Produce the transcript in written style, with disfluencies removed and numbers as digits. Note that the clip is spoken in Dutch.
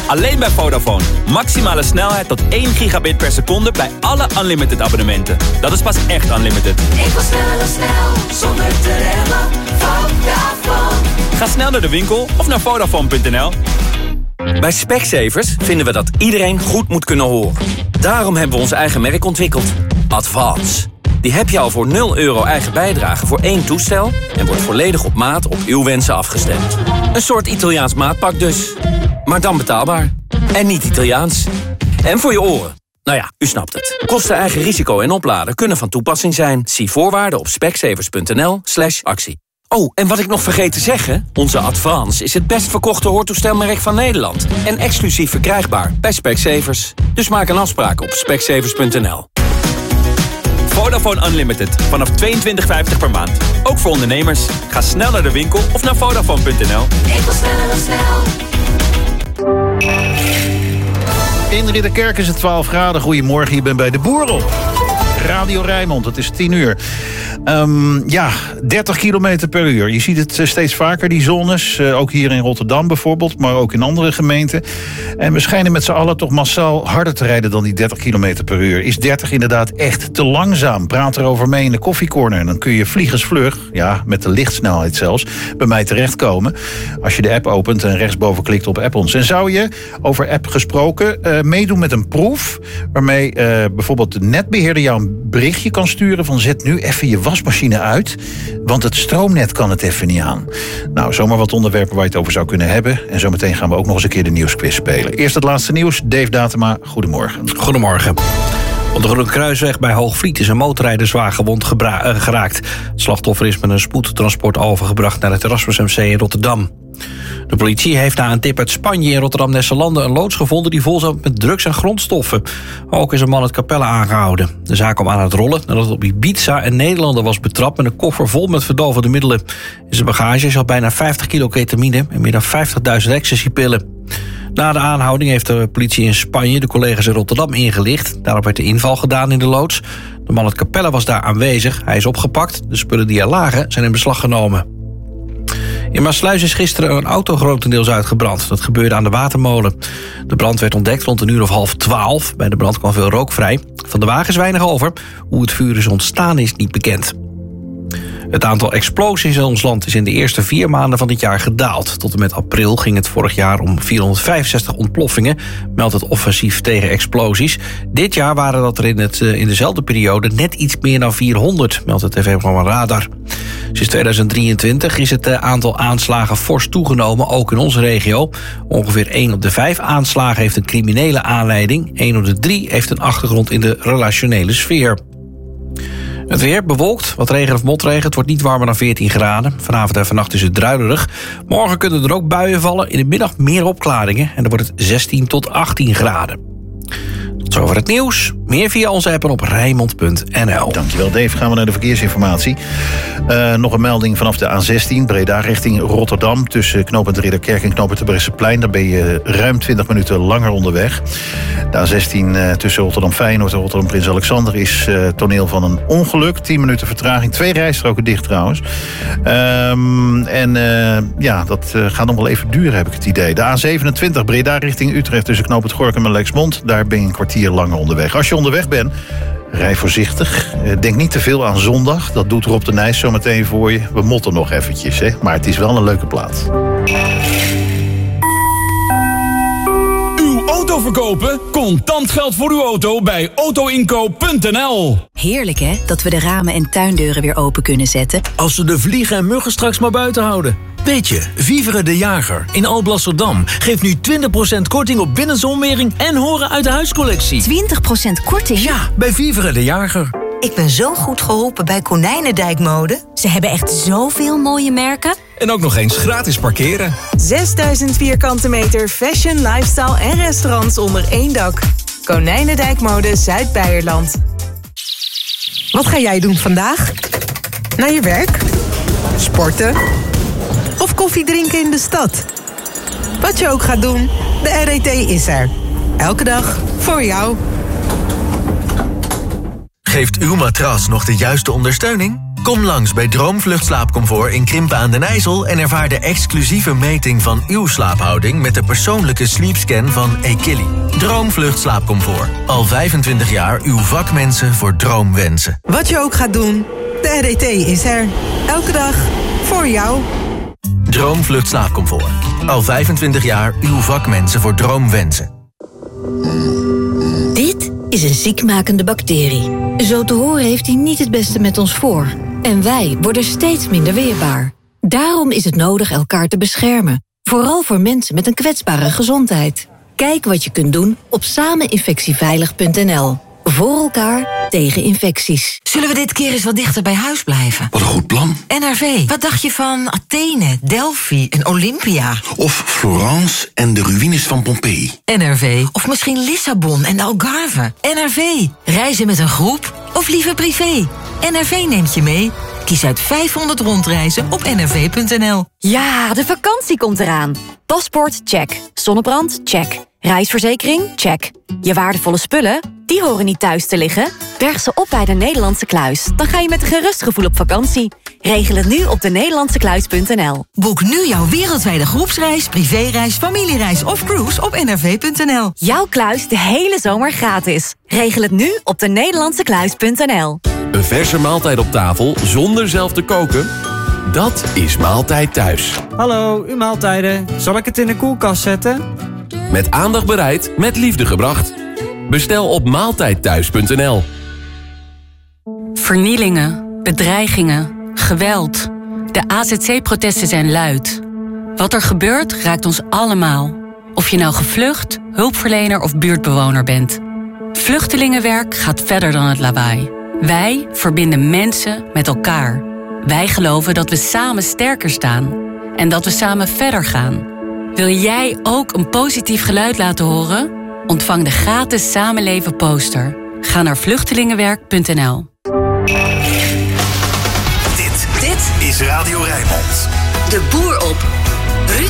Alleen bij Vodafone. Maximale snelheid tot 1 gigabit per seconde bij alle unlimited abonnementen. Dat is pas echt unlimited. Ik wil snel, zonder te remmen. Vodafone. Ga snel naar de winkel of naar Vodafone.nl. Bij Specsavers vinden we dat iedereen goed moet kunnen horen. Daarom hebben we ons eigen merk ontwikkeld. Advance. Die heb je al voor €0 eigen bijdrage voor 1 toestel... en wordt volledig op maat op uw wensen afgestemd. Een soort Italiaans maatpak dus. Maar dan betaalbaar. En niet Italiaans. En voor je oren. Nou ja, u snapt het. Kosten, eigen risico en opladen kunnen van toepassing zijn. Zie voorwaarden op specsavers.nl/actie. Oh, en wat ik nog vergeet te zeggen... onze Advance is het best verkochte hoortoestelmerk van Nederland. En exclusief verkrijgbaar bij Specsavers. Dus maak een afspraak op specsavers.nl. Vodafone Unlimited. Vanaf €22,50 per maand. Ook voor ondernemers. Ga snel naar de winkel of naar Vodafone.nl. Ik wil snel. In Ridderkerk is het 12 graden. Goedemorgen, je bent bij de Boerel. Radio Rijnmond, het is 10:00. 30 kilometer per uur. Je ziet het steeds vaker, die zones. Ook hier in Rotterdam bijvoorbeeld, maar ook in andere gemeenten. En we schijnen met z'n allen toch massaal harder te rijden dan die 30 kilometer per uur. Is 30 inderdaad echt te langzaam? Praat erover mee in de koffiecorner. Dan kun je vliegensvlug, ja, met de lichtsnelheid zelfs, bij mij terechtkomen. Als je de app opent en rechtsboven klikt op App ons. En zou je, over app gesproken, meedoen met een proef waarmee bijvoorbeeld de netbeheerder jou een berichtje kan sturen van zet nu even je wasmachine uit, want het stroomnet kan het even niet aan. Nou, zomaar wat onderwerpen waar je het over zou kunnen hebben. En zometeen gaan we ook nog eens een keer de nieuwsquiz spelen. Eerst het laatste nieuws. Dave Datema, goedemorgen. Goedemorgen. Op de Groene Kruisweg bij Hoogvliet is een motorrijder zwaar gewond geraakt. Het slachtoffer is met een spoedtransport overgebracht naar het Erasmus MC in Rotterdam. De politie heeft na een tip uit Spanje in Rotterdam-Nesselanden een loods gevonden die vol zat met drugs en grondstoffen. Ook is een man uit Capelle aangehouden. De zaak kwam aan het rollen nadat op Ibiza een Nederlander was betrapt met een koffer vol met verdovende middelen. In zijn bagage zat bijna 50 kilo ketamine en meer dan 50.000 ecstasypillen. Na de aanhouding heeft de politie in Spanje de collega's in Rotterdam ingelicht. Daarop werd de inval gedaan in de loods. De man uit Capelle was daar aanwezig. Hij is opgepakt. De spullen die er lagen zijn in beslag genomen. In Maassluis is gisteren een auto grotendeels uitgebrand. Dat gebeurde aan de Watermolen. De brand werd ontdekt rond 11:30. Bij de brand kwam veel rook vrij. Van de wagen is weinig over. Hoe het vuur is ontstaan is niet bekend. Het aantal explosies in ons land is in de eerste 4 maanden van dit jaar gedaald. Tot en met april ging het vorig jaar om 465 ontploffingen, meldt het offensief tegen explosies. Dit jaar waren dat er in dezelfde periode net iets meer dan 400, meldt het tv-programma Radar. Sinds 2023 is het aantal aanslagen fors toegenomen, ook in onze regio. Ongeveer 1 op de 5 aanslagen heeft een criminele aanleiding. 1 op de 3 heeft een achtergrond in de relationele sfeer. Het weer bewolkt, wat regen of motregen. Het wordt niet warmer dan 14 graden. Vanavond en vannacht is het druilerig. Morgen kunnen er ook buien vallen. In de middag meer opklaringen. En dan wordt het 16 tot 18 graden. Tot zover het nieuws. Meer via onze app en op Rijnmond.nl. Dankjewel Dave. Gaan we naar de verkeersinformatie. Nog een melding vanaf de A16 Breda richting Rotterdam. Tussen knooppunt Ridderkerk en knooppunt Terbrechtseplein. Daar ben je ruim 20 minuten langer onderweg. De A16 tussen Rotterdam-Feyenoord en Rotterdam-Prins Alexander is toneel van een ongeluk. 10 minuten vertraging. 2 rijstroken dicht trouwens. Dat gaat nog wel even duren, heb ik het idee. De A27 Breda richting Utrecht tussen knooppunt Gorinchem en Lexmond. Daar ben je een kwartier langer onderweg. Als je onderweg bent, rij voorzichtig. Denk niet te veel aan zondag. Dat doet Rob de Nijs zo meteen voor je. We motten nog eventjes, hè? Maar het is wel een leuke plaats. Uw auto verkopen? Contant geld voor uw auto bij autoinkoop.nl. Heerlijk hè, dat we de ramen en tuindeuren weer open kunnen zetten. Als we de vliegen en muggen straks maar buiten houden. Weet je, Vivere de Jager in Alblasserdam geeft nu 20% korting op binnenzonwering en horen uit de huiscollectie. 20% korting? Ja, bij Vivere de Jager. Ik ben zo goed geholpen bij Konijnendijk Mode. Ze hebben echt zoveel mooie merken. En ook nog eens gratis parkeren. 6000 vierkante meter fashion, lifestyle en restaurants onder één dak. Konijnendijk Mode Zuid-Beierland. Wat ga jij doen vandaag? Naar je werk? Sporten? Of koffie drinken in de stad? Wat je ook gaat doen, de RET is er. Elke dag voor jou. Geeft uw matras nog de juiste ondersteuning? Kom langs bij Droomvlucht Slaapcomfort in Krimpen aan den IJssel... en ervaar de exclusieve meting van uw slaaphouding... met de persoonlijke sleepscan van Equilly. Droomvlucht Slaapcomfort. Al 25 jaar uw vakmensen voor droomwensen. Wat je ook gaat doen, de RET is er. Elke dag voor jou. Droomvlucht Slaapcomfort. Al 25 jaar uw vakmensen voor droomwensen. Dit is een ziekmakende bacterie. Zo te horen heeft hij niet het beste met ons voor. En wij worden steeds minder weerbaar. Daarom is het nodig elkaar te beschermen. Vooral voor mensen met een kwetsbare gezondheid. Kijk wat je kunt doen op sameninfectieveilig.nl. Voor elkaar tegen infecties. Zullen we dit keer eens wat dichter bij huis blijven? Wat een goed plan. NRV. Wat dacht je van Athene, Delphi en Olympia? Of Florence en de ruïnes van Pompeii. NRV. Of misschien Lissabon en de Algarve. NRV. Reizen met een groep of liever privé? NRV neemt je mee. Kies uit 500 rondreizen op nrv.nl. Ja, de vakantie komt eraan. Paspoort, check. Zonnebrand, check. Reisverzekering, check. Je waardevolle spullen, die horen niet thuis te liggen. Berg ze op bij de Nederlandse Kluis. Dan ga je met een gerust gevoel op vakantie. Regel het nu op denederlandsekluis.nl. Boek nu jouw wereldwijde groepsreis, privéreis, familiereis of cruise op nrv.nl. Jouw kluis de hele zomer gratis. Regel het nu op denederlandsekluis.nl. Een verse maaltijd op tafel zonder zelf te koken? Dat is Maaltijd Thuis. Hallo, uw maaltijden. Zal ik het in de koelkast zetten? Met aandacht bereid, met liefde gebracht. Bestel op maaltijdthuis.nl. Vernielingen, bedreigingen, geweld. De AZC-protesten zijn luid. Wat er gebeurt raakt ons allemaal. Of je nou gevlucht, hulpverlener of buurtbewoner bent. Vluchtelingenwerk gaat verder dan het lawaai. Wij verbinden mensen met elkaar. Wij geloven dat we samen sterker staan. En dat we samen verder gaan. Wil jij ook een positief geluid laten horen? Ontvang de gratis Samenleven poster. Ga naar vluchtelingenwerk.nl. Dit is Radio Rijnmond. De boer op